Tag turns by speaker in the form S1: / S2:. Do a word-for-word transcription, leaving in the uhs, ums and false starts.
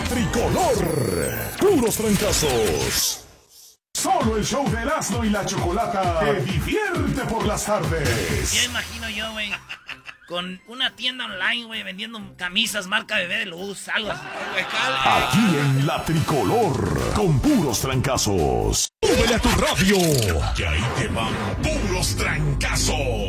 S1: tricolor. Puros trancazos. Solo el show de Erasmo y la Chocolata te divierte por las tardes.
S2: Ya imagino yo, güey, con una tienda online, güey, vendiendo camisas marca Bebé de Luz, algo así.
S1: Aquí en la tricolor, con puros trancazos. ¡Súbele a tu radio! Que ahí te van puros trancazos.